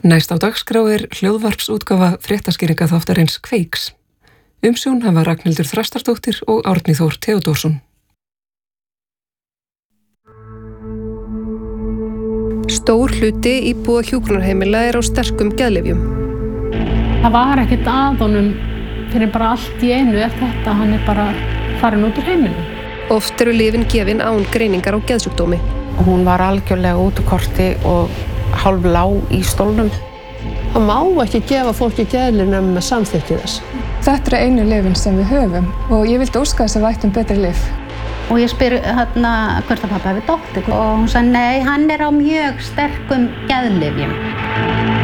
Næst á dagskrá hljóðvarpsútgáfa fréttaskýringaþáttarins Kveiks. Umsjón hafa Ragnhildur Þrastardóttir og Árni Þór Theodórsson. Stór hluti íbúa hjúkrunarheimila á sterkum geðlyfjum. Það var ekkert að honum fyrir bara allt í einu þetta, hann bara farin út úr heimilinu. Oft eru lyfin gefin án greiningar á geðsjúkdómi. Hún var algjörlega út úr korti og hálf lá í stólnum. Það má ekki gefa fólki geðlyf nema með samþykki þess. Þetta einu lyfin sem við höfum og ég vildi óska þess að við ættum betri lyf. Og ég spyr hvort að pabbi hafi dóttur og hún sagði nei, hann á mjög sterkum geðlyfjum.